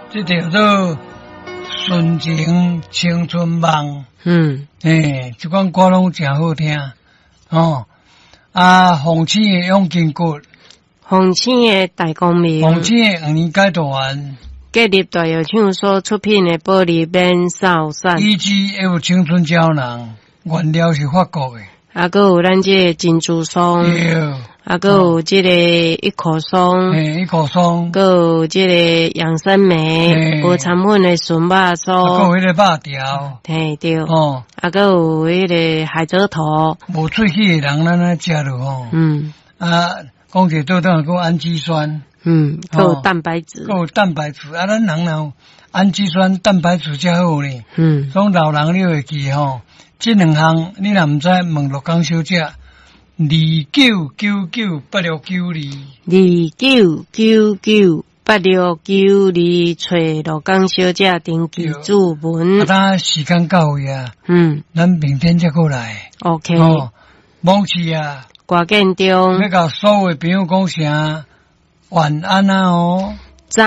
这叫做纯情青春梦。这款歌拢真好听哦。红星的永金骨， 红星的大光明， 红星的5年解读完。 建立大药厂所出品的玻璃免扫散， 以及还有青春胶囊，原料是法国的。 还有咱这个珍珠松，还有这个一口松， 一口松， 还有这个养生梅，无成分的纯肉酥， 还有迄个肉条， 嘿对， 哦， 还有迄个海蜇头， 无喙齿的人咱来食落吼，讲一个倒还有氨基酸， 还有蛋白质， 还有蛋白质，咱人若氨基酸、蛋白质才好呢，种老人你会记吼。这两项你若毋知，问罗江小姐 29998692，29998692，找罗江小姐登记注文。 咱时间到位啊，咱明天再过来。 OK。 某次啊， 挂建中要甲所有朋友讲声晚安啊哦。